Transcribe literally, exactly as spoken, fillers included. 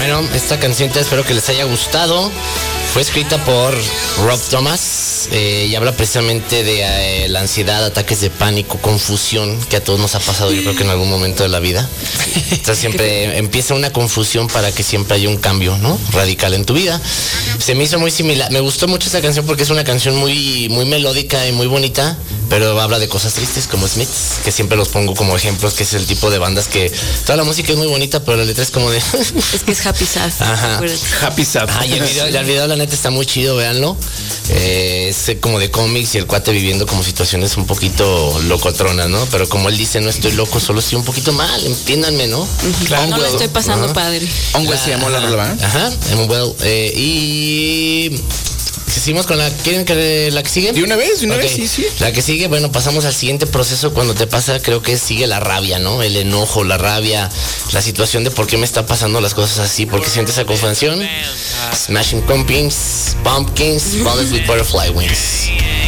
Bueno, esta canción espero que les haya gustado. Fue escrita por Rob Thomas eh, y habla precisamente de eh, la ansiedad, ataques de pánico, confusión que a todos nos ha pasado, yo creo que en algún momento de la vida. Entonces siempre empieza una confusión para que siempre haya un cambio, ¿no? Radical en tu vida. Se me hizo muy similar. Me gustó mucho esta canción porque es una canción muy, muy melódica y muy bonita, pero habla de cosas tristes como Smiths, que siempre los pongo como ejemplos, que es el tipo de bandas que toda la música es muy bonita, pero la letra es como de... Es que es happy sad. Ajá. Happy sad. Ah, y el video, el video la neta está muy chido, véanlo. Eh, es como de cómics y el cuate viviendo como situaciones un poquito locotronas, ¿no? Pero como él dice, no estoy loco, solo estoy un poquito mal, entiéndanme, ¿no? Claro, no lo estoy pasando Ajá. padre. Onwell se llamó la rola, ¿eh? Ajá, Onwell. Eh, y... Seguimos con la... ¿Quieren que la que sigue? ¿De una vez? ¿De una Ok. vez? Sí, sí. La que sigue, bueno, pasamos al siguiente proceso. Cuando te pasa, creo que sigue la rabia, ¿no? El enojo, la rabia, la situación de por qué me están pasando las cosas así, por qué sientes esa confusión. Smashing Pumpkins, Pumpkins, Bullets with Butterfly Wings.